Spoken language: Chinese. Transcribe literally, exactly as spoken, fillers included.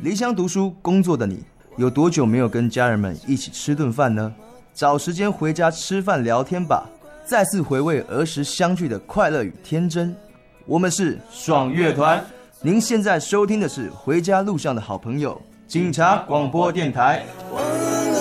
离乡读书工作的你，有多久没有跟家人们一起吃顿饭呢？找时间回家吃饭聊天吧，再次回味儿时相聚的快乐与天真。我们是爽乐团，您现在收听的是回家路上的好朋友警察广播电台。